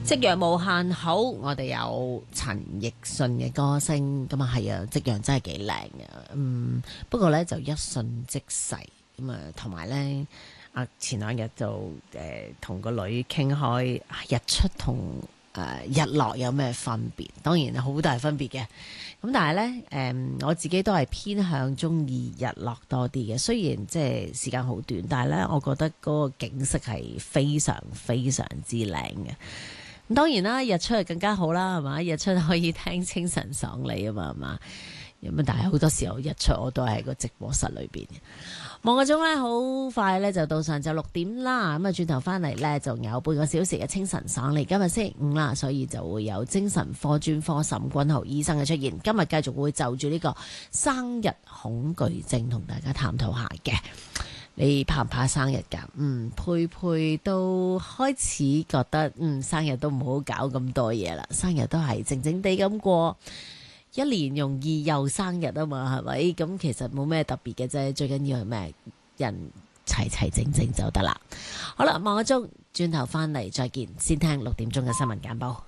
夕陽無限好，我哋有陳奕迅嘅歌聲，咁啊係啊，夕陽真係幾靚嘅，不過咧就一瞬即逝，咁啊同埋咧前兩日就同個女傾開日出同日落有咩分別？當然好大分別嘅，咁但係咧我自己都係偏向中意日落多啲嘅，雖然即係時間好短，但係咧我覺得嗰個景色係非常非常之靚嘅。咁當然啦，日出係更加好啦，係嘛？日出可以聽清晨爽利啊嘛，係嘛？咁但係好多時候日出我都係喺個直播室裏邊。望個鐘咧，好快咧就到上晝6點啦。咁啊，轉頭翻嚟咧，仲有半個小時嘅清晨爽利。今日星期五啦，所以就會有精神科專科沈君豪醫生嘅出現。今日繼續會就住呢個生日恐懼症同大家探討下嘅。你怕唔怕生日㗎？佩佩都開始覺得生日都唔好搞咁多嘢啦，生日都係靜靜地咁過。一年容易又生日啊嘛，係咪？咁其實冇咩特別嘅啫，最緊要係咩？人齊齊整整就得啦。好啦，望個鐘，轉頭翻嚟再見，先聽6點鐘嘅新聞簡報。